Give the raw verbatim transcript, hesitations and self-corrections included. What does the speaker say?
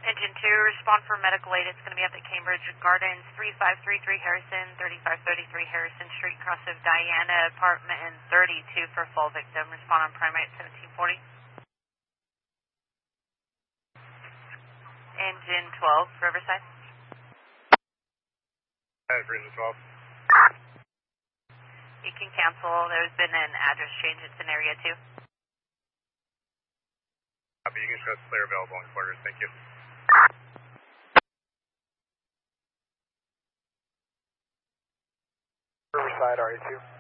Engine two, respond for medical aid. It's going to be up at Cambridge Gardens, three five three three Harrison, thirty-five thirty-three Harrison Street, cross of Diana, apartment and thirty-two for full victim. Respond on primary at seventeen forty. Engine twelve, Riverside. Hi, Engine twelve. You can cancel. There's been an address change. It's in area two. Copy. You can show us clear available in quarters. Thank you. Riverside, R A two.